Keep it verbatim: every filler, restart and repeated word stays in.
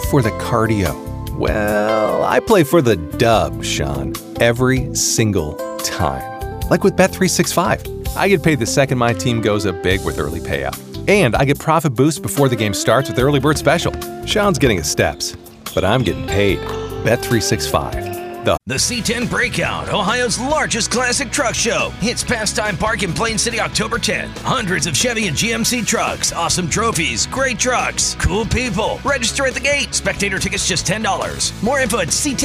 for the cardio. Well, I play for the dub, Sean, every single time. Like with Bet three sixty-five. I get paid the second my team goes up big with early payout. And I get profit boost before the game starts with the early bird special. Sean's getting his steps, but I'm getting paid. Bet three sixty-five. The, the C ten Breakout, Ohio's largest classic truck show, hits Pastime Park in Plain City October tenth. Hundreds of Chevy and G M C trucks, awesome trophies, great trucks, cool people. Register at the gate. Spectator tickets just ten dollars. More info at C ten.